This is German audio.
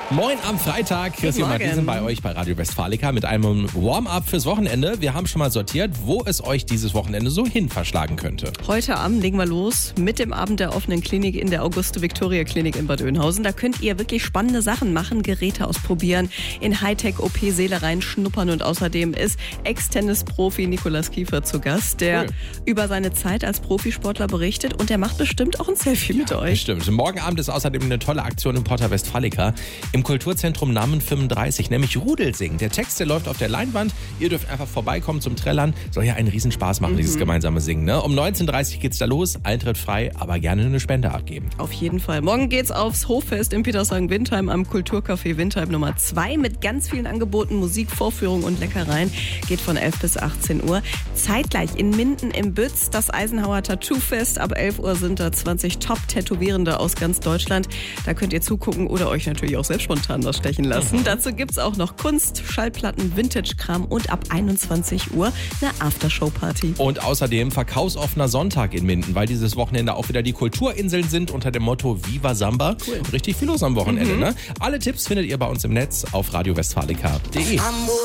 Moin am Freitag. Christi und Marie sind bei euch bei Radio Westfalica mit einem Warm-up fürs Wochenende. Wir haben schon mal sortiert, wo es euch dieses Wochenende so hin verschlagen könnte. Heute Abend legen wir los mit dem Abend der offenen Klinik in der Auguste-Victoria-Klinik in Bad Oeynhausen. Da könnt ihr wirklich spannende Sachen machen, Geräte ausprobieren, in Hightech-OP-Säle reinschnuppern und außerdem ist Ex-Tennis-Profi Nikolaus Kiefer zu Gast, der über seine Zeit als Profisportler berichtet und der macht bestimmt auch ein Selfie mit euch. Bestimmt. Morgen Abend ist außerdem eine tolle Aktion im Porta Westfalica im Kulturzentrum Namen 35, nämlich Rudelsingen. Der Text, der läuft auf der Leinwand. Ihr dürft einfach vorbeikommen zum Trällern. Soll ja einen Riesenspaß machen, dieses gemeinsame Singen. Ne? Um 19.30 Uhr geht's da los. Eintritt frei, aber gerne eine Spende abgeben. Auf jeden Fall. Morgen geht's aufs Hoffest im Petershagen-Windheim am Kulturcafé Windheim Nummer 2 mit ganz vielen Angeboten, Musik, Vorführungen und Leckereien. Geht von 11 bis 18 Uhr. Zeitgleich in Minden im Bütz das Eisenhower Tattoo-Fest. Ab 11 Uhr sind da 20 Top-Tätowierende aus ganz Deutschland. Da könnt ihr zugucken oder euch natürlich auch selbst spontan was stechen lassen. Dazu gibt's auch noch Kunst, Schallplatten, Vintage-Kram und ab 21 Uhr eine Aftershow-Party. Und außerdem verkaufsoffener Sonntag in Minden, weil dieses Wochenende auch wieder die Kulturinseln sind unter dem Motto Viva Samba. Cool. Richtig viel los am Wochenende. Ne? Alle Tipps findet ihr bei uns im Netz auf radiowestfalica.de.